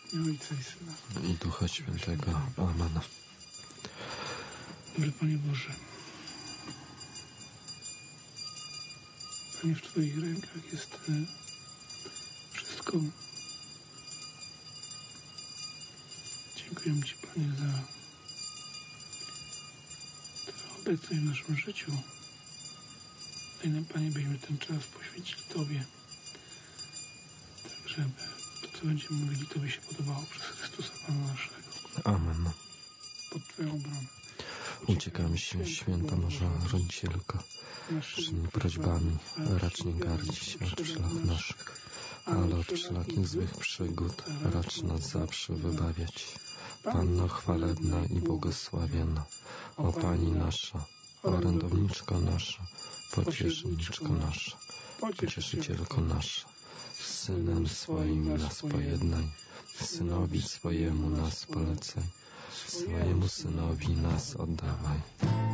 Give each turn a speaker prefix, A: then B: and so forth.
A: W imię Ojca i Syna
B: i Ducha Świętego. Amen.
A: Dobry Panie Boże, Panie, w Twoich rękach jest wszystko. Dziękuję Ci, Panie, za Twoją obecność w naszym życiu. Daj nam, Panie, byśmy ten czas poświęcili Tobie, tak żeby to, co będziemy mówili, Tobie się podobało przez Chrystusa Pana naszego.
B: Amen.
A: Pod Twoją obronę.
B: Uciekamy się, święta Boża Rodzicielko, naszymi prośbami, racz nie gardzić od szlach naszych, ale od wszelakich złych przygód racz nas zawsze wybawiać. Panno chwalebna i błogosławiona, o Pani nasza, orędowniczko nasza, pocieszniczko nasza, pocieszycielko nasza, z Synem swoim nas pojednaj, Synowi swojemu nas polecaj, swojemu Synowi nas oddawaj.